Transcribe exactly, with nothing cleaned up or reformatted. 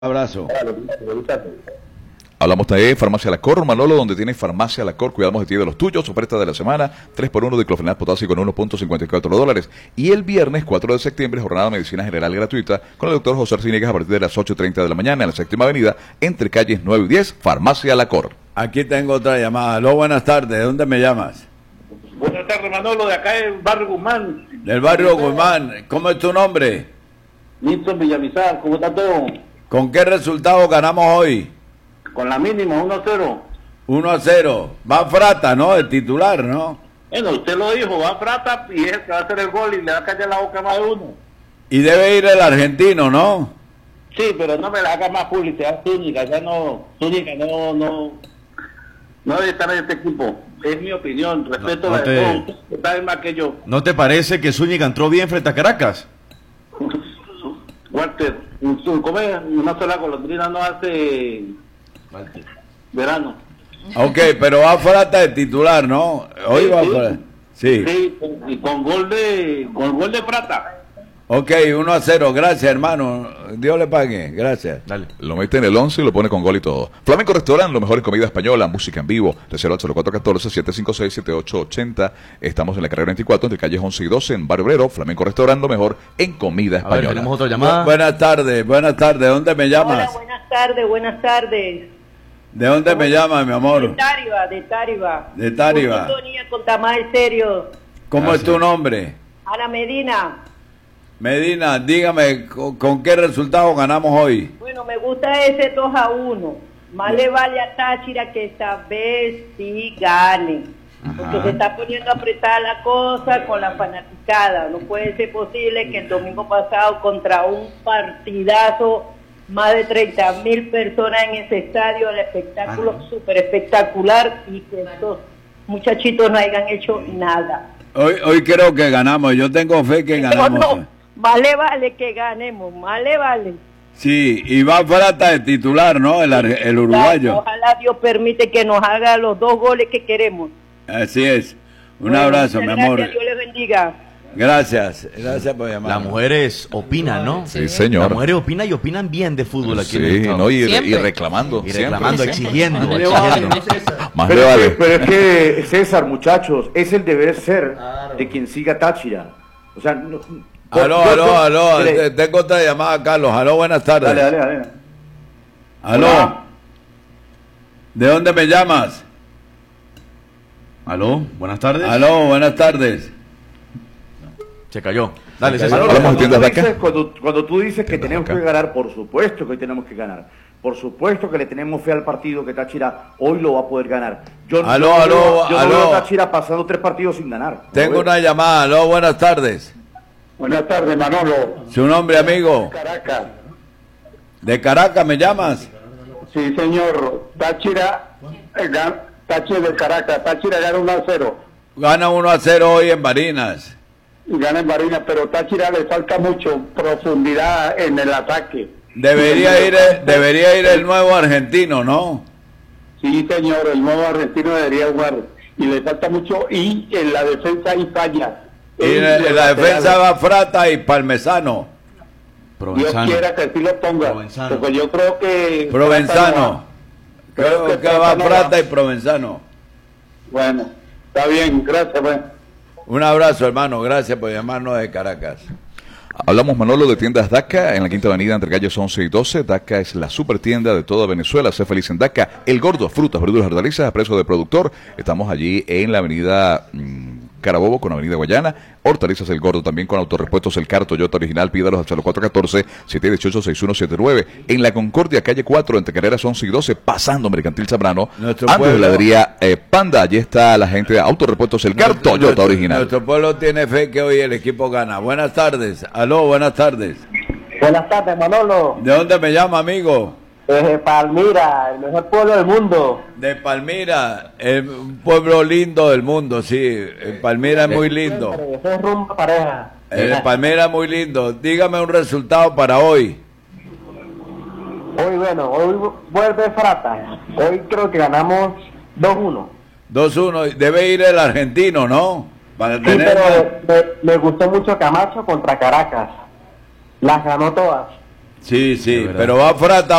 Abrazo. Hablamos de Farmacia La Cor, Manolo, donde tienes Farmacia La Cor, cuidamos de ti y de los tuyos, oferta de la semana, tres por uno de diclofenac potasio con uno punto cincuenta y cuatro dólares. Y el viernes cuatro de septiembre, jornada de medicina general gratuita con el doctor José Arciniegas a partir de las ocho y treinta de la mañana en la séptima avenida, entre calles nueve y diez, Farmacia La Cor. Aquí tengo otra llamada. Aló, buenas tardes, ¿de dónde me llamas? Buenas tardes, Manolo, de acá del barrio Guzmán. Del barrio Guzmán, ¿cómo es tu nombre? Nilson Villamizar, ¿cómo está todo? ¿Con qué resultado ganamos hoy? Con la mínima, uno a cero. uno a cero. Va Frata, ¿no? El titular, ¿no? Bueno, usted lo dijo, va Frata y es el que va a hacer el gol y le va a callar la boca a más de uno. Y debe ir el argentino, ¿no? Sí, pero no me la haga más publicidad Zúñiga, ya no, Zúñiga no, no, no debe estar en este equipo. Es mi opinión, respeto No, no la te- de todos, usted sabe más que yo. ¿No te parece que Zúñiga entró bien frente a Caracas? Walter, come una sola golondrina no hace verano. Ok, pero va Frata de titular, ¿no? Hoy Sí, va sí. Frata. Sí. Sí, y con gol de, con gol de Frata. Ok, uno a cero. Gracias, hermano. Dios le pague. Gracias. Dale. Lo mete en el once y lo pone con gol y todo. Flamenco Restaurant, lo mejor en comida española, música en vivo. Reserva al cero cuatro uno cuatro, siete cinco seis, siete ocho ocho cero. Estamos en la carrera veinticuatro, entre calles once y doce, en Barrio Obrero. Flamenco Restaurant, lo mejor en comida A ver, española. tenemos otra Bu- llamada. buenas tardes, buenas tardes. ¿De dónde me llamas? Hola, buenas tardes, buenas tardes. ¿De dónde me llamas, mi De amor? Táriba, de Táriba. De Táriba. Con sintonía, con Tamás serio. ¿Cómo es tu nombre? Ana Medina. Medina, dígame, ¿con, con qué resultado ganamos hoy? Bueno, me gusta ese dos a uno. Más le vale a Táchira que esta vez sí gane. Porque se está poniendo apretada la cosa con la fanaticada. No puede ser posible que el domingo pasado contra un partidazo, más de treinta mil personas en ese estadio, el espectáculo súper espectacular, y que estos muchachitos no hayan hecho nada. Hoy, hoy creo que ganamos, yo tengo fe que No, ganamos. no, más le vale que ganemos, más le vale. Sí, y va Frata de titular, ¿no? El, ar- el uruguayo. Ojalá Dios permite que nos haga los dos goles que queremos. Así es. Un Bueno, abrazo, mi muchas amor. gracias, Dios les bendiga. Gracias, gracias por llamar. Las mujeres opinan, ¿no? Sí, señor. Las mujeres opinan y opinan bien de fútbol aquí en el Sí, estado. no, y, Siempre. y reclamando. Y siempre, reclamando, siempre. exigiendo, Le vale, exigiendo. ¿no, César? Más pero, le es vale. que, pero es que, César, muchachos, es el deber ser de quien siga Táchira. O sea, no, Aló, yo- aló, yo- aló. mire, te- Tengo otra llamada, Carlos. Aló, buenas tardes. Dale, dale, dale. Aló. Hola. ¿De dónde me llamas? Aló, buenas tardes. Aló, buenas tardes. Se cayó. Dale, Se César. cayó. Manolo, Hablamos de cuando, tiendas tú de acá. dices, cuando, cuando tú dices que Tiendas de tenemos acá. que ganar, por supuesto que hoy tenemos que ganar. Por supuesto que le tenemos fe al partido que Táchira hoy lo va a poder ganar. Yo, Aló, yo no aló, veo- yo no aló. veo a Táchira pasando tres partidos sin ganar. No Tengo veo. una llamada. Aló, buenas tardes. Buenas tardes, Manolo. Su nombre, amigo. Caracas. ¿De Caracas me llamas? Sí, señor. Táchira, eh, gan- Táchira de Caracas. Táchira gana uno a cero. Gana uno a cero hoy en Barinas. Y gana en Barinas, pero Táchira le falta mucho profundidad en el ataque. Debería ir, eh, debería ir el nuevo argentino, ¿no? Sí, señor, el nuevo argentino debería jugar. Y le falta mucho. Y en la defensa hay fallas. Y en, en la defensa va Frata y Parmesano. Dios Provenzano. quiera que sí lo ponga. Provenzano. Porque yo creo que... Provenzano. Creo Creo que que va Frata no Frata va. y Provenzano. Bueno, está bien, gracias. Pues. Un abrazo, hermano. Gracias por llamarnos de Caracas. Hablamos, Manolo, de tiendas Daca en la Quinta Avenida entre calles once y doce. Daca es la super tienda de toda Venezuela. Sé feliz en Daca. El Gordo, frutas, verduras, hortalizas a precio de productor. Estamos allí en la avenida mm, Carabobo con avenida Guayana. Hortalizas El Gordo también con autorepuestos El Car, Toyota original. Pídalos al cero cuatro uno cuatro, siete uno ocho, seis uno siete nueve. En la Concordia, calle cuatro, entre carreras once y doce, pasando Mercantil Zambrano. Nuestro Antes de pueblo- la heladería eh, Panda, allí está la gente de autorepuestos El Car, Nuestro- Toyota nuestro- original. Nuestro pueblo tiene fe que hoy el equipo gana. Buenas tardes. Aló, buenas tardes. Buenas tardes, Manolo. ¿De dónde me llama, amigo? Desde Palmira, el mejor pueblo del mundo. De Palmira, el un pueblo lindo del mundo, sí. Eh, Palmira es muy lindo. Eso es rumba pareja. Eh, Palmira es muy lindo. Dígame un resultado para hoy. Hoy, bueno, hoy vuelve Frata. Hoy creo que ganamos dos uno. dos uno. Debe ir el argentino, ¿no? Para Sí, tener... pero me, me gustó mucho Camacho contra Caracas. Las ganó todas. Sí, sí, verdad. pero va Frata